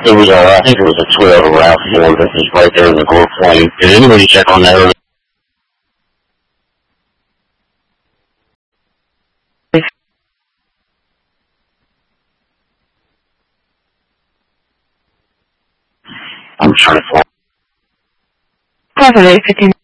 It was I think it was a Toyota RAV4 that was right there in the Grove Plain. Did anybody check on that? I'm trying to find.